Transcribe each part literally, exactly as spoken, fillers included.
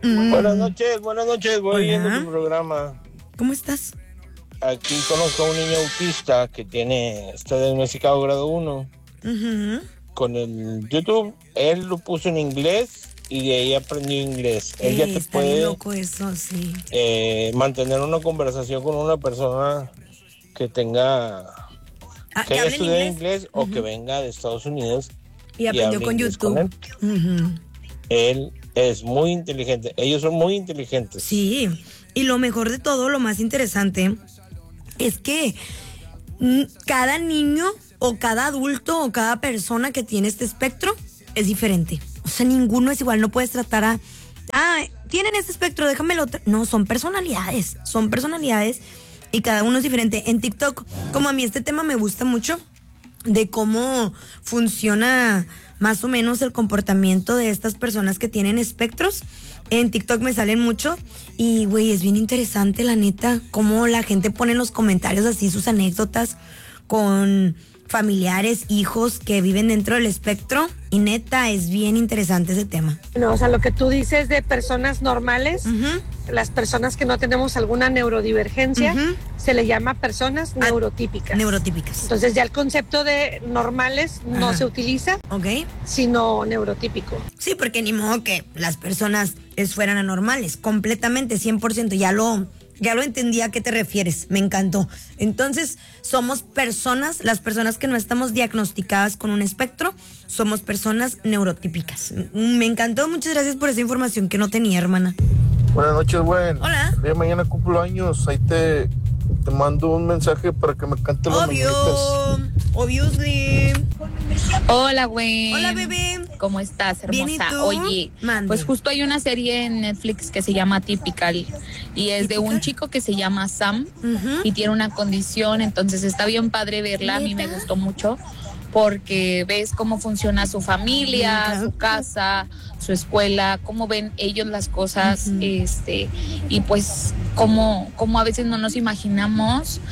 Mm. Buenas noches, buenas noches, voy Hola. viendo tu programa. ¿Cómo estás? Aquí conozco a un niño autista que tiene, está diagnosticado grado uno. Uh-huh. Con el YouTube, él lo puso en inglés y de ahí aprendió inglés. Él ya Ey, te está bien puede loco eso, sí. eh, mantener una conversación con una persona que tenga, Ah, que ¿que haya hablen estudiado inglés? inglés o Ujú. que venga de Estados Unidos Y aprendió hable con inglés con YouTube. él. Ujú. Él es muy inteligente, ellos son muy inteligentes. Sí, y lo mejor de todo, lo más interesante, es que mm, cada niño o cada adulto o cada persona que tiene este espectro es diferente. O sea, ninguno es igual, no puedes tratar a... Ah, tienen este espectro, déjamelo... tra-". No, son personalidades, son personalidades y cada uno es diferente. En TikTok, como a mí este tema me gusta mucho, de cómo funciona más o menos el comportamiento de estas personas que tienen espectros. En TikTok me salen mucho y, güey, es bien interesante, la neta, cómo la gente pone en los comentarios así sus anécdotas con familiares, hijos que viven dentro del espectro y neta, es bien interesante ese tema. No, o sea, lo que tú dices de personas normales, Uh-huh. las personas que no tenemos alguna neurodivergencia, Uh-huh. se le llama personas Ah, neurotípicas. Neurotípicas. Entonces ya el concepto de normales no Ajá. se utiliza, ¿Ok? sino neurotípico. Sí, porque ni modo que las personas es, fueran anormales, completamente, cien por ciento. Ya lo, ya lo entendí a qué te refieres, me encantó. Entonces, somos personas, las personas que no estamos diagnosticadas con un espectro, somos personas neurotípicas. Mm, Me encantó, muchas gracias por esa información que no tenía, hermana. Buenas noches, güey. Hola. El día de mañana cumplo años. Ahí te, te mando un mensaje para que me cantes las Obvio, mañanitas. obviously. Hola, güey. Hola, bebé. ¿Cómo estás, hermosa? Bien, ¿y tú? Oye, Mande. pues justo hay una serie en Netflix que se llama Typical y es de un chico que se llama Sam Ujú. y tiene una condición, entonces está bien padre verla, a mí me ¿Neta? gustó mucho porque ves cómo funciona su Me familia, encanta. su casa, su escuela, cómo ven ellos las cosas, Ujú. este, y pues cómo, cómo a veces no nos imaginamos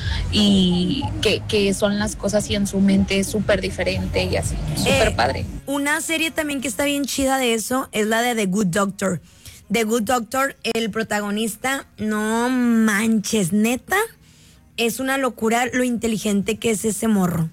y que, que son las cosas y en su mente es súper diferente y así, súper Eh, padre. Una serie también que está bien chida de eso es la de The Good Doctor. The Good Doctor, el protagonista, no manches, neta, es una locura lo inteligente que es ese morro.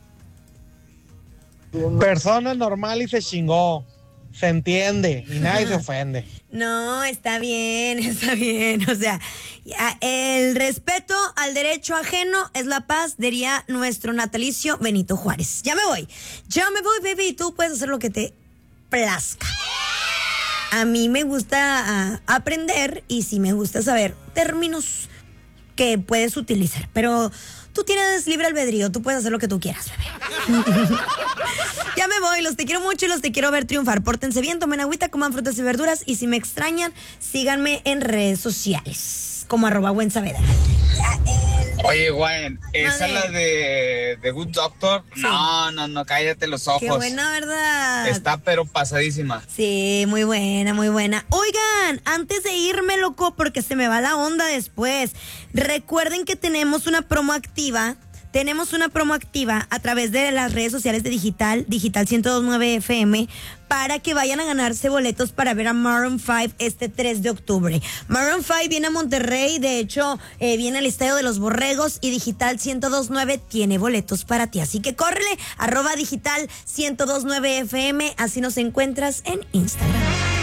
Persona normal y se chingó. Se entiende y nadie se ofende. No, está bien, está bien. O sea, ya, el respeto al derecho ajeno es la paz, diría nuestro natalicio Benito Juárez. Ya me voy, ya me voy, baby. Tú puedes hacer lo que te plazca. A mí me gusta ah, aprender y sí me gusta saber términos que puedes utilizar, pero tú tienes libre albedrío, tú puedes hacer lo que tú quieras, bebé. Ya me voy, los te quiero mucho y los te quiero ver triunfar. Pórtense bien, tomen agüita, coman frutas y verduras y si me extrañan, síganme en redes sociales como arroba buen Saavedra. Oye, Gwen, ¿esa Mande. es la de The Good Doctor? Sí. No, no, no, cállate los ojos. Qué buena, ¿verdad? Está pero pasadísima. Sí, muy buena, muy buena. Oigan, antes de irme, loco, porque se me va la onda después, recuerden que tenemos una promo activa. Tenemos una promo activa a través de las redes sociales de Digital, Digital ciento dos punto nueve F M, para que vayan a ganarse boletos para ver a Maroon cinco este tres de octubre. Maroon cinco viene a Monterrey, de hecho, eh, viene al Estadio de los Borregos y Digital ciento dos punto nueve tiene boletos para ti. Así que córrele, arroba Digital ciento dos punto nueve F M, así nos encuentras en Instagram.